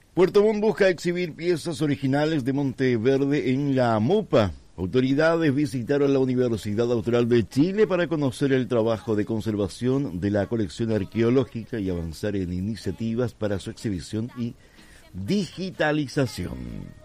Puerto Montt busca exhibir piezas originales de Monteverde en la MUPA. Autoridades visitaron la Universidad Austral de Chile para conocer el trabajo de conservación de la colección arqueológica y avanzar en iniciativas para su exhibición y digitalización.